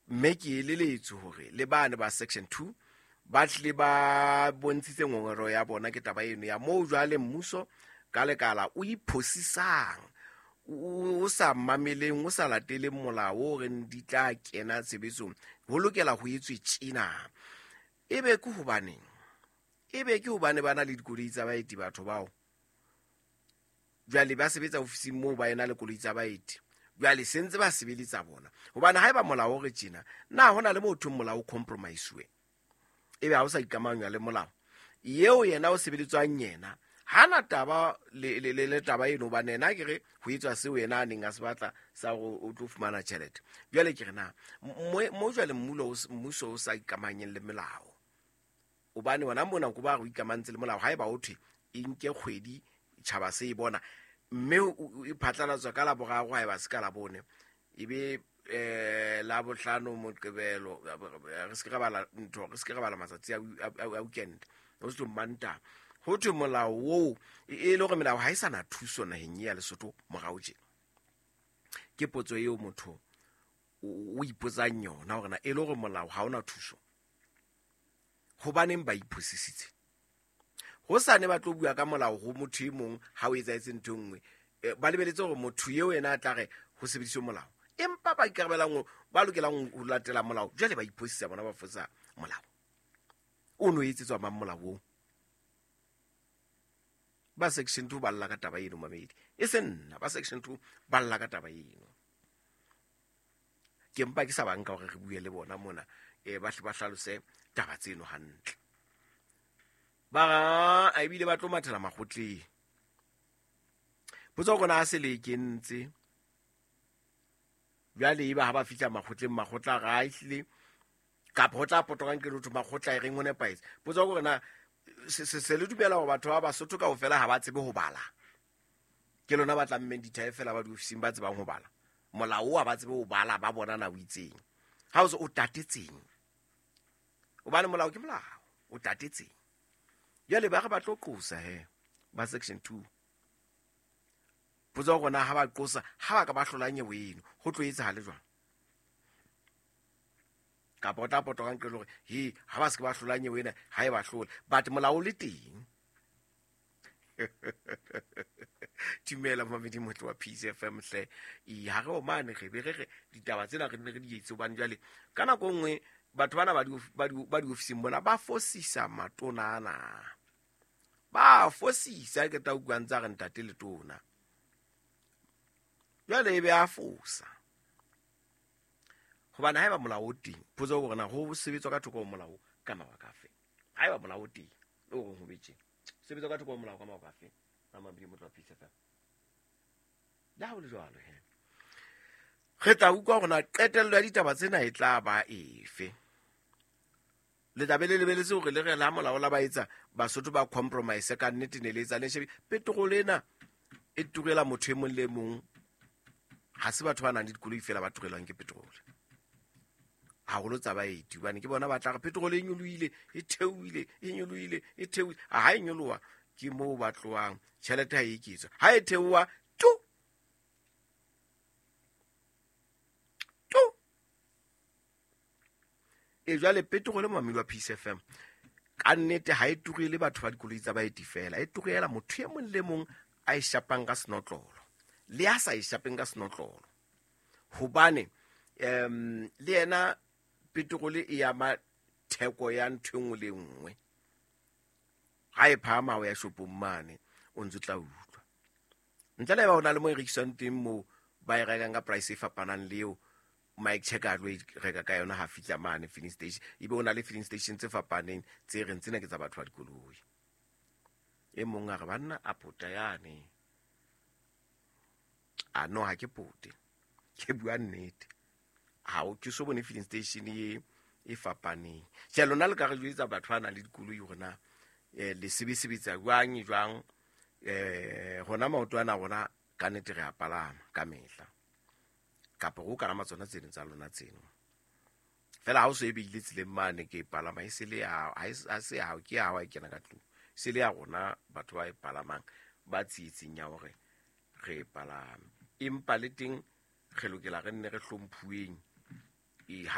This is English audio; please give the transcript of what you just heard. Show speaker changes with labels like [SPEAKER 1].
[SPEAKER 1] mme ke eleletse hore le bane ba section 2 ba tle ba bontshitse ngongoro ya bona ke taba eno ya mo jwale mmuso ka lekala o iphosisang o sa mameleng o sa lateleng molao re di tla kena tshebetsong ho lokela ho etswe tjena ebe ke hobane bana le dikoloi tsa baeti batho bao jwale ba sebetsa ofising moo ba ena le koloi tsa baeti jwale sentse ba sebeletsa bona hobane haeba molao re tjena na hona le motho molao compromise ebe ha o sa ikamanya le molao yeo yena o sebeletswang yena hana taba le taba eno ba nena ke re ho etswa seo yena a neng a se batla sa go o tlo fumana tšhelete jwale ke re na mo jwale mmuso o sa ikamanyeng le melao o bane wona mona go ba go ikamantse le molao haeba o thwe e nke kgwedi tšhaba se e bona mme e phatlalatswa ka la borago haeba se ka la bone ebe la bohlano moqebelo re se ka bala matsatsi a weekend o se manta ho thwe molao wo e le gore melao ha e sana thuso naheng ya Lesotho morao tje ke potso eo motho o ipotsang yona gore na e le gore molao ha ona thuso ho baneng ba iphosisitse ho sane ba tlo bua ka molao ho motho e mong ha o etsa ntho nngwe ba lebeletse gore motho eo ena a tlare ho sebediswa molao empa ba ikarabelang ba lokelang ho latela molao jwale ba iphosisa bona ba fosa molao o no etsetswa mang molao o ba section 2 ba lla ka taba eno mamedi e se nna ba section 2 ba lla ka taba eno ke mpa ke sa banka hore re bue le bona mona ba hlalose taba tseno hantle ba a ebile ba tlo mathela makgotleng botsa gona a se le kentse jwale e ba ha ba fihla makgotleng makgotla ga ihle ka photla potokang ke lotho makgotla e reng hone paise botsa gona se le dumela go batho ba Basotho ka ho fela ha ba tsebe ho bala ke lona ba tlammeng dithae fela ba diofising ba tsebang ho bala molao wa ba tsebe ho bala ba bona na o itseng ha o se o tatetseng o bane molao ke molao o tatetseng ya le ba ga ba tlo qosa ba section 2 botsa gona ha ba qosa ha ba ka ba hlolanye weno ho tlo etsa hale jwang ka bota kan ke lo he ha ba se ba hlolanye wena ha e ba hlola but molao le teng timela mamedi motho wa Peace FM hle ha re o mane re be re ditaba tsena re ne re di etse bana jwale kana go nngwe batho bana ba di ofising bona ba fosisa matonana ba fosisa ke ta ukwantsa re ntate le tona jwale e be a fosa hobane haeba molao teng potso gore na ho sebetswa ka thoko molao ka mabakafe haeba molao teng o go betse sebetswa ka thoko molao ka mabakafe a mabedi motho wa Peace FM da ho le jwalo re tla utlwa gona qetello ya ditaba tsena e tla ba efe le tabele lebeletse gore le re la molao la ba etsa Basotho ba compromise ka nnete ne le etsa le shebi petrol ena e turela motho e mong le mong ha se batho ba nang le dikoloi fela ba turelwang ke petrol ha go lo tsa baeti bane ke bona ba tla re petrol e nyoloile e theoile ha e nyoloa ke mo ba tloang tšhelete ha e iketswa ha e theoa tu e jwale petrol mamelo wa Peace FM ka nnete ha e turele batho ba dikoloi tsa baeti fela e turela motho e mong le mong a e shapang ka snotlolo le a sa e shapeng ka snotlolo hobane le ena petrol e ya ma theko ya nthwe le nngwe ha e phama o ya shopong mane o ntse tla utlwa ntle le ba ona le mo e rekiswang teng mo ba e rekang ka price e fapanang leo Mike Checker lo reka ka yona ha fitla mane filling station ibe ona le filling station tse fapaneng tse re ntsena ke tsa batho ba dikoloi e mong a re banna a pota yane a no ha ke pote ke bua nnete ha o ke so bone filling station e fapaneng ja lona le ka re jwetsa batho bana le dikoloi gona le sebetsa jwang gona maoto ana gona ka nnete re a palama ka mehla kapa go kana matsona tsene tsa lona tseno fela ha o so e beile tseleng mane ke palama e se le a se ha ke ha wa kena ka tlu se le ya gona batho ba e palamang ba tsitsing ya hore re palame empa le teng re lokela re nne re hlomphueng